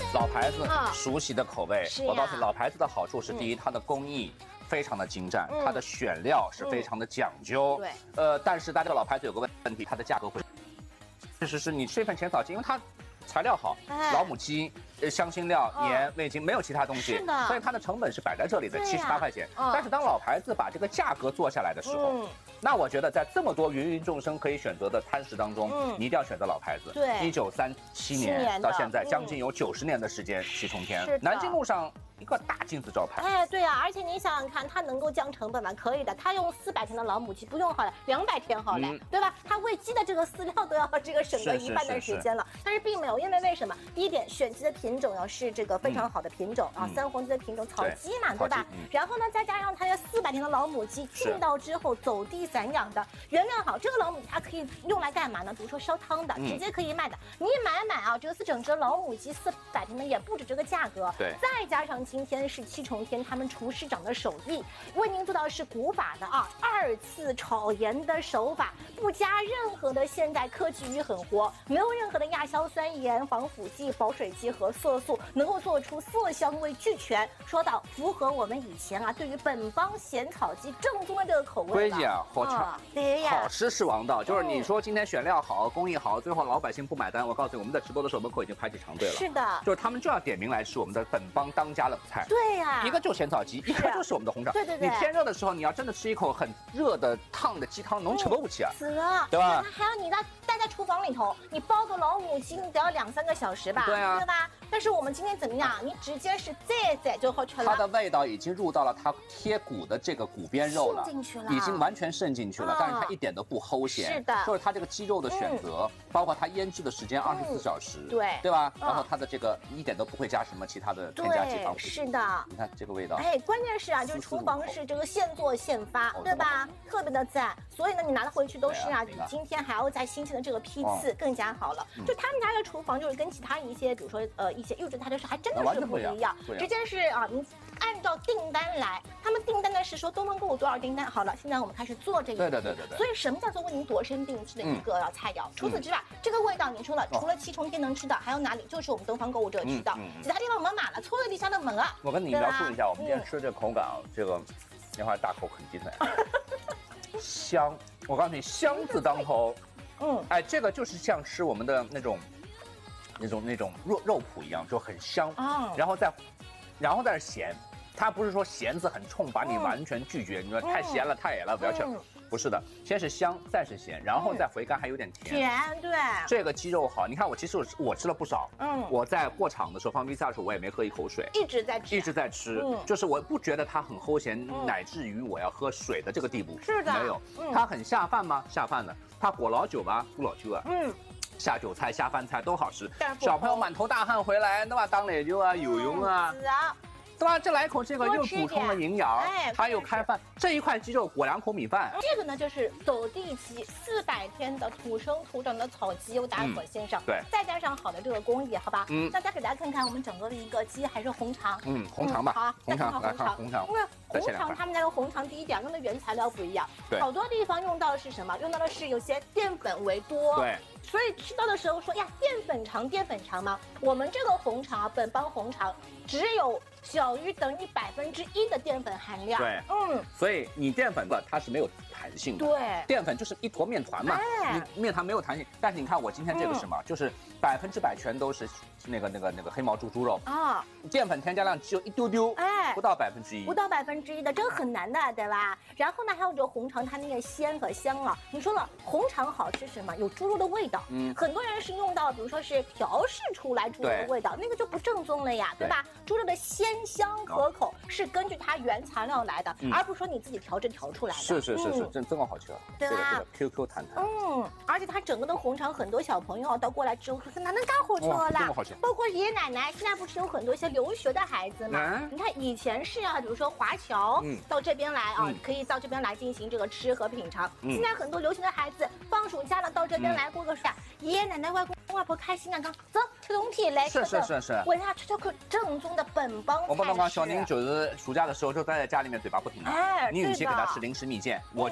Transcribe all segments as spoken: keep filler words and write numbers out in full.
老牌子，熟悉的口味。我告诉你，老牌子的好处是，第一，它的工艺非常的精湛，它的选料是非常的讲究。对，呃，但是大家老牌子有个问题，它的价格会，确实是你这份浅草鸡，因为它材料好，老母鸡。 呃，香辛料、盐、味精，没有其他东西，所以它的成本是摆在这里的，七十八块钱。但是当老牌子把这个价格做下来的时候，那我觉得在这么多芸芸众生可以选择的摊食当中，你一定要选择老牌子。对，一九三七年到现在，将近有九十年的时间，七重天，南京路上一个大金字招牌。 哎，对啊，而且你想想看，它能够降成本吗？可以的，它用四百天的老母鸡，不用好了，两百天好了，对吧？它喂鸡的这个饲料都要这个省个一半的时间了，但是并没有，因为为什么？第一点，选鸡的品种要是这个。 非常好的品种啊，三黄鸡的品种草鸡嘛，对吧？然后呢，再加上它的四百天的老母鸡进到之后走地散养的，原料好，这个老母鸡它可以用来干嘛呢？比如说烧汤的，直接可以卖的。你一买买啊，这个是整只老母鸡四百天的也不止这个价格。对，再加上今天是七重天他们厨师长的手艺，为您做到是古法的啊，二次炒盐的手法，不加任何的现代科技与狠活，没有任何的亚硝酸盐、防腐剂、保水剂和色素，能够 做出色香味俱全，说到符合我们以前啊对于本帮咸草鸡正宗的这个口味。 规矩啊，好吃，对呀，好吃是王道。就是你说今天选料好，工艺好，最后老百姓不买单，我告诉你，我们在直播的时候门口已经排起长队了。是的，就是他们就要点名来吃我们的本帮当家冷菜。对呀，一个就是咸草鸡，一个就是我们的红肠。对对对，你天热的时候，你要真的吃一口很热的烫的鸡汤，能吃不起啊？死了，对吧？ 还有你那待在厨房里头，你包个老母鸡，你得要两三个小时吧？对啊，对吧？但是我们今天怎么样？ 你直接是再宰就好吃了， 它的味道已经入到了它贴骨的这个骨边肉了， 进去了， 已经完全渗进去了，但是它一点都不齁咸。是的，就是它这个鸡肉的选择，包括它腌制的时间二十四小时，对对吧？然后它的这个一点都不会加什么其他的添加剂防腐剂。是的，你看这个味道。哎， 关键是啊，就是厨房是这个现做现发，对吧？特别的赞。所以呢，你拿了回去都是啊，比今天还要再新鲜的这个批次更加好了。就他们家的厨房就是跟其他一些，比如说呃一些预制菜就是还真的是不一样。 直接是啊，你按照订单来，他们订单的是说东方购物多少订单，好了，现在我们开始做这个。对对对对对。所以什么叫做为您度身定制的一个菜肴？除此之外，这个味道你说了，除了七重天能吃到，还有哪里？就是我们东方购物这个渠道，其他地方我们买了，错了底下的门了。 我跟你描述一下，我们今天吃的这个口感啊，这个一会儿大口啃鸡腿，香！我告诉你，香字当头。嗯，哎，这个就是像吃我们的那种。 那种那种肉肉脯一样，就很香啊，然后再，然后再是咸，它不是说咸字很冲，把你完全拒绝。你说太咸了，太野了，不要吃。不是的，先是香，再是咸，然后再回甘，还有点甜。 甜，对。 这个鸡肉好，你看我其实我我吃了不少。嗯，我在过场的时候放 V C R 的时候，我也没喝一口水， 一直在吃， 一直在吃。嗯，就是我不觉得它很齁咸，乃至于我要喝水的这个地步。是的，没有。它很下饭吗？下饭的。它果老酒吧，咕老酒啊。嗯。 下酒菜、下饭菜都好吃，小朋友满头大汗回来，对吧？当奶酒啊，游泳啊，对吧？这来口这个又补充了营养，哎，它又开饭，这一块鸡肉裹两口米饭。 这个呢就是走地鸡，四百天的土生土长的草鸡，由达可先生，对，再加上好的这个工艺，好吧？嗯，那再给大家看看我们整个的一个鸡还是红肠， 嗯，红肠吧，好， 红肠， 来看红肠， 因为红肠他们家的红肠，第一点用的原材料不一样，对，好多地方用到的是什么？用到的是有些淀粉为多，对。 所以吃到的时候说呀，淀粉肠，淀粉肠吗？我们这个红肠啊，本帮红肠只有小于等于百分之一的淀粉含量。对，嗯， 所以你淀粉的它是没有弹性的。对，淀粉就是一坨面团嘛，哎、你面团没有弹性。但是你看我今天这个是什么？嗯、就是百分之百全都是那个那个那个黑毛猪猪肉啊，淀粉添加量只有一丢丢，哎，不到百分之一， 不到百分之一的，这个很难的，对吧？然后呢，还有这个红肠，它那个鲜和香啊。你说了，红肠好吃什么？有猪肉的味道。 嗯，很多人是用到，比如说是调试出来猪肉的味道，那个就不正宗了呀，对吧？猪肉的鲜香可口是根据它原材料来的，而不是说你自己调制调出来的。 是是是是，真真好吃，对吧 ？Q Q 弹弹。嗯， 而且它整个的红肠，很多小朋友到过来之后说哪能干好吃了啦？包括爷爷奶奶，现在不是有很多一些留学的孩子嘛？你看以前是啊，比如说华侨到这边来啊，可以到这边来进行这个吃和品尝。现在很多留学的孩子放暑假了到这边来过个暑假。 爷爷奶奶、外公外婆开心啊！讲走，吃东西来， 是是是是， 为啥吃这口正宗的本帮菜？ 我们刚刚小宁就是暑假的时候就待在家里面，嘴巴不停的。哎，你与其给他吃零食蜜饯，我觉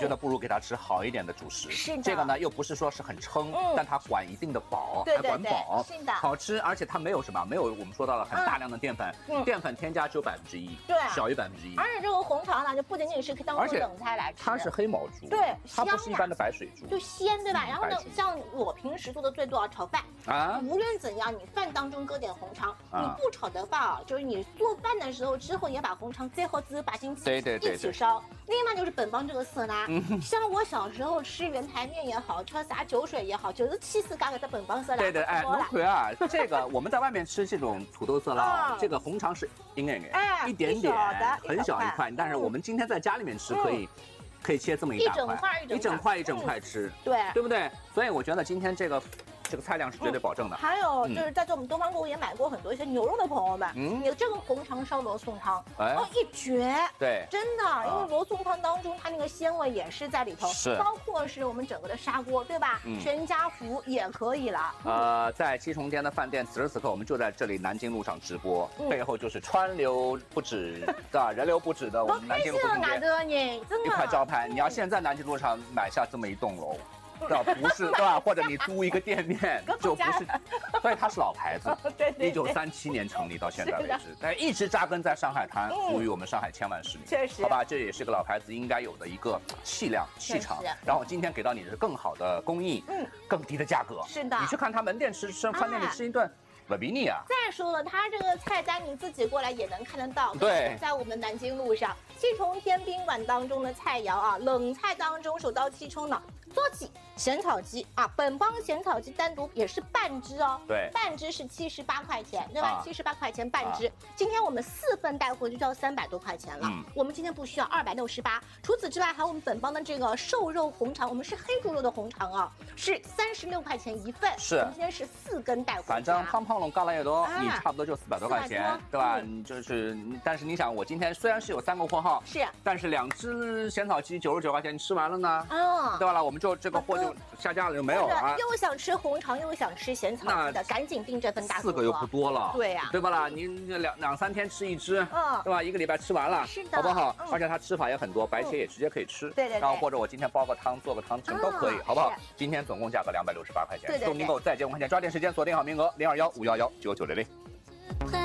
觉得不如给他吃好一点的主食。 是的， 这个呢又不是说是很撑，嗯、但它管一定的饱， 对还管饱， 是的， 好吃，而且它没有什么，没有我们说到了很大量的淀粉，嗯、淀粉添加只有百分之一， 对， 小于百分之一。 而且这个红肠呢，就不仅仅是可以当做冷菜来吃， 它是黑毛猪， 对， 它不是一般的白水猪， 就鲜，对吧？然后呢，像我平时做的最多啊，炒饭啊，无论怎样，你饭当中搁点红肠，你不炒的饭啊，就是你做饭的时候之后也把红肠最后自把进去一起烧。另外就是本帮这个色拉，像我小时候吃圆台面也好，吃啥酒水也好，就是气死嘎嘎的本帮色拉。 对对，哎，龙葵啊，这个我们在外面吃这种土豆色拉，这个红肠是应该哎一点点，很小一块，但是我们今天在家里面吃可以。可以切这么一大块，一整块一整块吃， 对， 对不对？所以我觉得今天这个这个菜量是绝对保证的。 还有就是在这我们东方购物也买过很多一些牛肉的朋友们，嗯，你这个红肠烧罗宋汤，哦一绝， 对， 真的，因为罗宋汤当中它那个鲜味也是在里头， 是， 包括是我们整个的砂锅，对吧？全家福也可以了。 呃，在七重天的饭店，此时此刻我们就在这里南京路上直播，背后就是川流不止的人流不止的我们南京路中间一块招牌。你要现在南京路上买下这么一栋楼。对吧？不是对吧？或者你租一个店面就不是，所以它是老牌子，一九三七年成立到现在为止，但一直扎根在上海滩，服务于我们上海千万市民。 确实， 好吧，这也是个老牌子应该有的一个气量、气场。然后今天给到你的是更好的工艺，嗯，更低的价格。 是的， 你去看他门店吃，吃饭店里吃一顿。不比你啊！ 再说了，它这个菜单你自己过来也能看得到。 对， 在我们南京路上七重天宾馆当中的菜肴啊，冷菜当中首当其冲的做起咸草鸡啊，本帮咸草鸡单独也是半只哦， 对， 半只是七十八块钱，对吧？七十八块钱半只。今天我们四份带回去就要三百多块钱了，嗯、我们今天不需要二百六十八。除此之外，还有我们本帮的这个瘦肉红肠，我们是黑猪肉的红肠啊，是三十六块钱一份。 是， 我们今天是四根带回去。 反正胖胖龙嘎啦也多，你差不多就四百多块钱，对吧？你就是，但是你想，我今天虽然是有三个货号， 是，但是两只咸草鸡九十九块钱，你吃完了呢，嗯，对吧？我们就这个货就下架了，就没有了。 又想吃红肠，又想吃咸草鸡的，赶紧订这份大四个又不多了， 对呀， 对吧啦？你两两三天吃一只，嗯，对吧？一个礼拜吃完了， 是的， 好不好？而且它吃法也很多，白切也直接可以吃， 对对。 然后或者我今天煲个汤，做个汤吃都可以，好不好？今天总共价格两百六十八块钱， 对对。 东京购再接五块钱，抓紧时间锁定好名额，零二幺五幺幺九九零零。